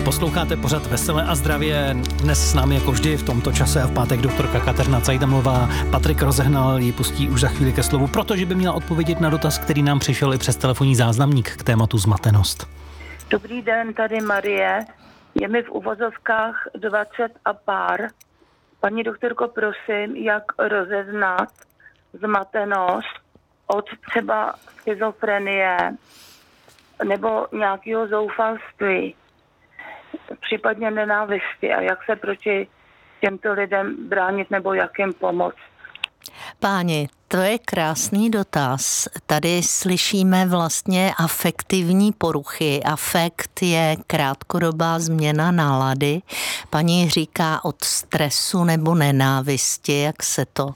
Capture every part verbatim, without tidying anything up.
Posloucháte pořad Veselé a zdravě. Dnes s námi jako vždy v tomto čase a v pátek doktorka Kateřina Cajdamlová. Patrik Rozehnal ji pustí už za chvíli ke slovu, protože by měla odpovědět na dotaz, který nám přišel i přes telefonní záznamník k tématu zmatenost. Dobrý den, tady Marie. Je mi v uvozovkách dvacet a pár. Paní doktorko, prosím, jak rozeznat zmatenost od třeba schizofrenie nebo nějakého zoufalství, případně nenávisti, a jak se proti těmto lidem bránit nebo jak jim pomoct? Páni, to je krásný dotaz. Tady slyšíme vlastně afektivní poruchy. Afekt je krátkodobá změna nálady. Paní říká od stresu nebo nenávisti, jak se to...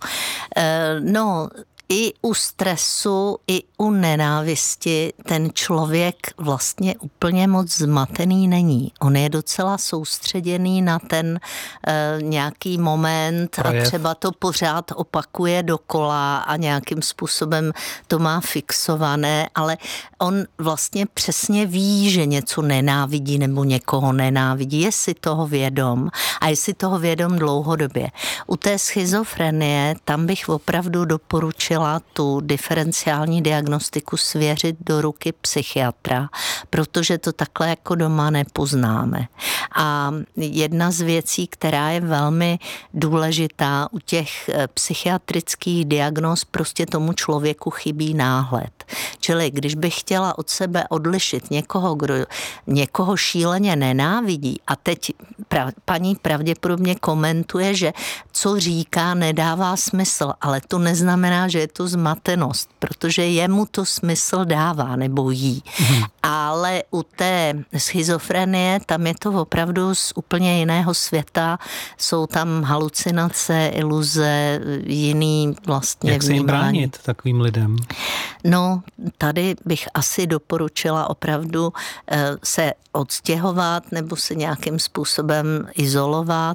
No... I u stresu, i u nenávisti ten člověk vlastně úplně moc zmatený není. On je docela soustředěný na ten e, nějaký moment Projev. A třeba to pořád opakuje dokola a nějakým způsobem to má fixované, ale on vlastně přesně ví, že něco nenávidí nebo někoho nenávidí. Je si toho vědom a je si toho vědom dlouhodobě. U té schizofrenie tam bych opravdu doporučila tu diferenciální diagnostiku svěřit do ruky psychiatra, protože to takhle jako doma nepoznáme. A jedna z věcí, která je velmi důležitá u těch psychiatrických diagnóz, prostě tomu člověku chybí náhled. Čili když bych chtěla od sebe odlišit někoho, kdo někoho šíleně nenávidí, a teď pra, paní pravděpodobně komentuje, že co říká, nedává smysl, ale to neznamená, že je to zmatenost, protože jemu to smysl dává, nebo jí. Hmm. Ale u té schizofrenie, tam je to opravdu z úplně jiného světa, jsou tam halucinace, iluze, jiný vlastně Jak se jim bránit takovým lidem? No, tady bych asi doporučila opravdu se odstěhovat nebo se nějakým způsobem izolovat,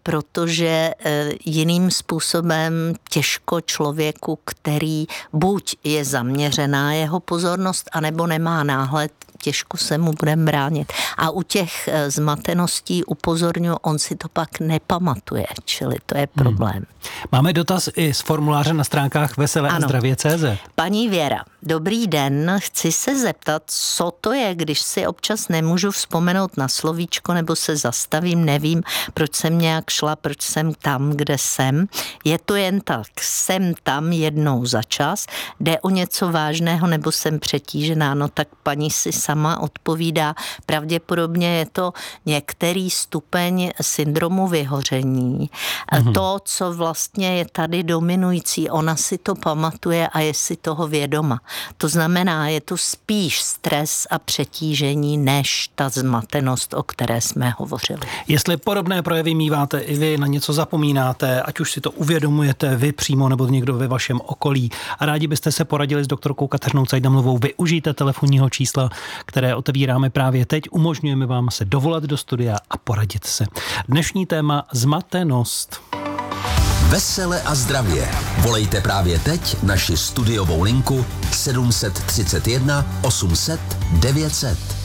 protože jiným způsobem těžko člověku, který buď je zaměřená jeho pozornost, anebo nemá náhled, těžko se mu budeme bránit. A u těch zmateností upozorňuji, on si to pak nepamatuje, čili to je problém. Hmm. Máme dotaz i z formuláře na stránkách veselé a zdravě tečka cé zet. Paní Věra, dobrý den, chci se zeptat, co to je, když si občas nemůžu vzpomenout na slovíčko nebo se zastavím, nevím, proč jsem nějak šla, proč jsem tam, kde jsem. Je to jen tak, jsem tam jednou za čas, jde o něco vážného nebo jsem přetížená, no tak paní si sama odpovídá, pravděpodobně je to některý stupeň syndromu vyhoření. Mm-hmm. To, co vlastně je tady dominující, ona si to pamatuje a je si toho vědoma. To znamená, je to spíš stres a přetížení, než ta zmatenost, o které jsme hovořili. Jestli podobné projevy míváte i vy, na něco zapomínáte, ať už si to uvědomujete vy přímo nebo někdo ve vašem okolí a rádi byste se poradili s doktorkou Kateřinou Cajdamlovou, využijte telefonního čísla, které otevíráme právě teď. Umožňujeme vám se dovolat do studia a poradit se. Dnešní téma zmatenost. Vesele a zdravě. Volejte právě teď naši studiovou linku sedm tři jedna osm set devět set.